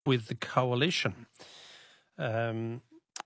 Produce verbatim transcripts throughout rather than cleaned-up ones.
with the coalition. Um,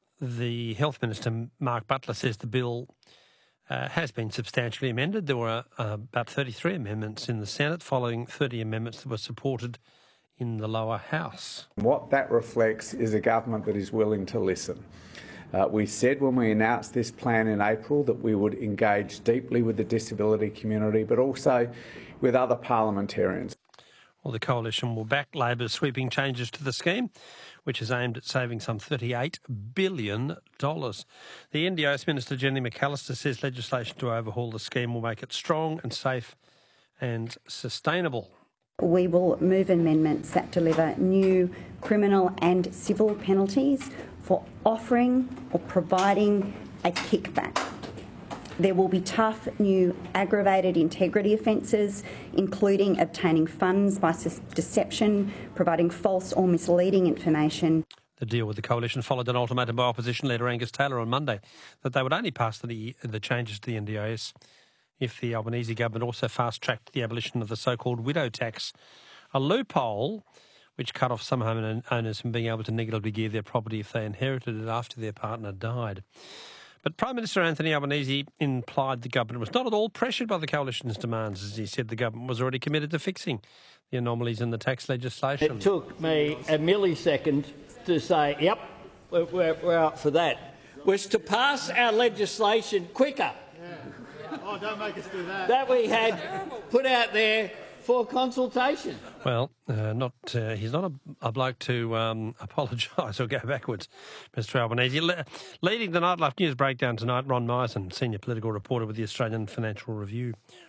the Health Minister, Mark Butler, says the bill uh, has been substantially amended. There were uh, about thirty-three amendments in the Senate, following thirty amendments that were supported in the lower house. What that reflects is a government that is willing to listen. Uh, we said when we announced this plan in April that we would engage deeply with the disability community, but also with other parliamentarians. Well, the coalition will back Labor's sweeping changes to the scheme, which is aimed at saving some thirty-eight billion dollars. The N D I S Minister, Jenny McAllister, says legislation to overhaul the scheme will make it strong and safe and sustainable. We will move amendments that deliver new criminal and civil penalties for offering or providing a kickback. There will be tough new aggravated integrity offences, including obtaining funds by deception, providing false or misleading information. The deal with the coalition followed an ultimatum by opposition leader Angus Taylor on Monday that they would only pass the, the changes to the N D I S if the Albanese government also fast-tracked the abolition of the so-called widow tax, a loophole which cut off some home owners from being able to negatively gear their property if they inherited it after their partner died. But Prime Minister Anthony Albanese implied the government was not at all pressured by the coalition's demands, as he said the government was already committed to fixing the anomalies in the tax legislation. It took me a millisecond to say, yep, we're, we're, we're up for that, was to pass our legislation quicker. Yeah. Oh, don't make us do that. That we had put out there for consultation. Well, uh, not uh, he's not a, a bloke to um, apologise or go backwards, Mister Albanese. Le- leading the Nightlife News breakdown tonight, Ron Myerson, senior political reporter with the Australian Financial Review.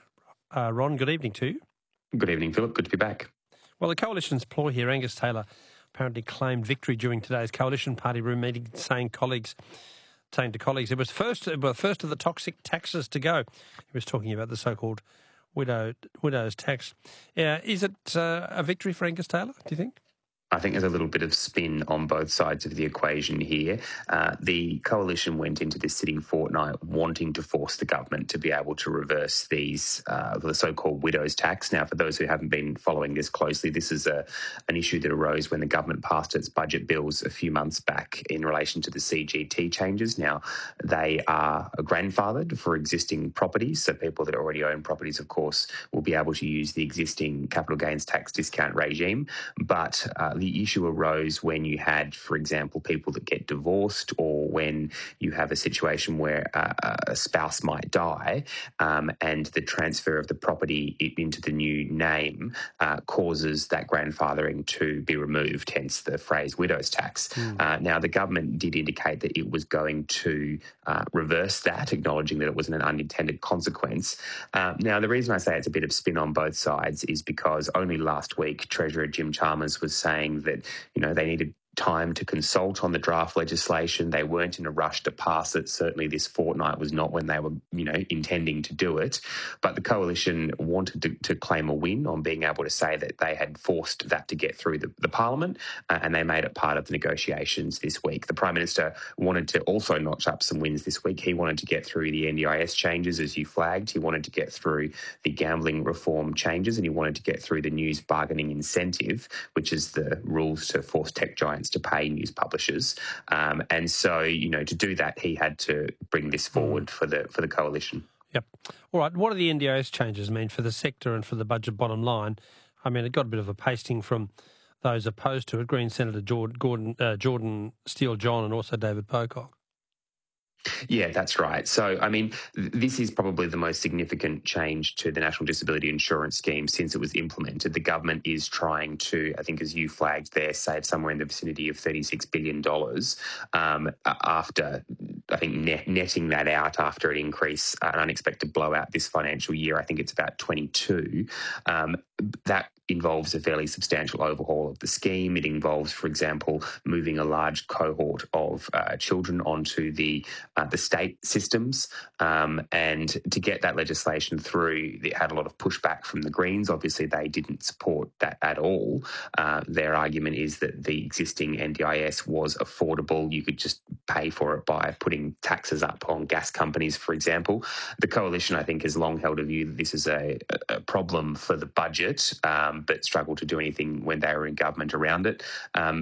Uh, Ron, good evening to you. Good evening, Philip. Good to be back. Well, the coalition's ploy here, Angus Taylor apparently claimed victory during today's coalition party room meeting, saying colleagues, saying to colleagues, it was first, well, first of the toxic taxes to go. He was talking about the so-called widow widow's tax. Uh, is it uh, a victory for Angus Taylor, do you think? I think there's a little bit of spin on both sides of the equation here. Uh, the coalition went into this sitting fortnight wanting to force the government to be able to reverse these, uh, the so-called widow's tax. Now, for those who haven't been following this closely, this is a, an issue that arose when the government passed its budget bills a few months back in relation to the C G T changes. Now, they are grandfathered for existing properties, so people that already own properties, of course, will be able to use the existing capital gains tax discount regime, but uh, the issue arose when you had, for example, people that get divorced, or when you have a situation where uh, a spouse might die um, and the transfer of the property into the new name uh, causes that grandfathering to be removed, hence the phrase widow's tax. Mm. Uh, now, the government did indicate that it was going to uh, reverse that, acknowledging that it was an unintended consequence. Uh, now, the reason I say it's a bit of spin on both sides is because only last week Treasurer Jim Chalmers was saying that, you know, they needed time to consult on the draft legislation. They weren't in a rush to pass it. Certainly this fortnight was not when they were, you know, intending to do it. But the coalition wanted to, to claim a win on being able to say that they had forced that to get through the, the parliament, uh, and they made it part of the negotiations this week. The Prime Minister wanted to also notch up some wins this week. He wanted to get through the N D I S changes, as you flagged. He wanted to get through the gambling reform changes, and he wanted to get through the news bargaining incentive, which is the rules to force tech giants to pay news publishers. Um, and so, you know, to do that, he had to bring this forward for the for the coalition. Yep. All right. What do the N D I S changes mean for the sector and for the budget bottom line? I mean, it got a bit of a pasting from those opposed to it, Green Senator Gordon, uh, Jordan Steele-John and also David Pocock. Yeah, that's right. So, I mean, th- this is probably the most significant change to the National Disability Insurance Scheme since it was implemented. The government is trying to, I think as you flagged there, save somewhere in the vicinity of thirty-six billion dollars um, after, I think, net- netting that out after an increase, uh, an unexpected blowout this financial year. I think it's about twenty-two. Um, that involves a fairly substantial overhaul of the scheme. It involves, for example, moving a large cohort of uh, children onto the uh, the state systems. Um, and to get that legislation through, it had a lot of pushback from the Greens. Obviously, they didn't support that at all. Uh, their argument is that the existing N D I S was affordable. You could just pay for it by putting taxes up on gas companies, for example. The coalition, I think, has long held a view that this is a, a problem for the budget, um, but struggled to do anything when they were in government around it. Um,